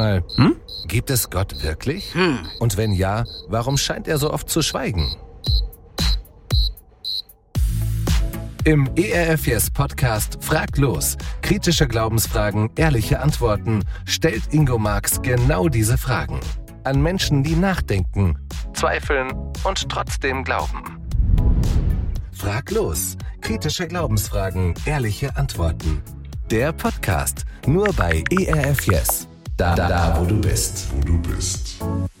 Gibt es Gott wirklich? Und wenn ja, warum scheint er so oft zu schweigen? Im ERF Yes Podcast Frag los. Kritische Glaubensfragen, ehrliche Antworten stellt Ingo Marx genau diese Fragen. An Menschen, die nachdenken, zweifeln und trotzdem glauben. Frag los. Kritische Glaubensfragen, ehrliche Antworten. Der Podcast nur bei ERF Yes. Da, wo du bist.